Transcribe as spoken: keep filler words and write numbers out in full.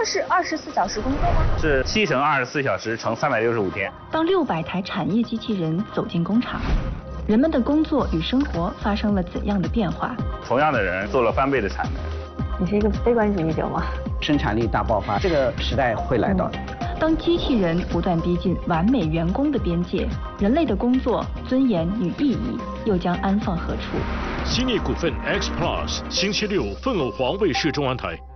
是二十四小时工作吗？ 是七乘二十四小时乘三百六十五天。 当六百台产业机器人走进工厂，人们的工作与生活发生了怎样的变化？ 同样的人做了翻倍的产能。 你是一个悲观主义者吗？ 生产力大爆发，这个时代会来到的。 嗯、当机器人不断逼近完美员工的边界，人类的工作尊严与意义又将安放何处？ 兴业股份 X Plus 星期六凤凰卫视中文台。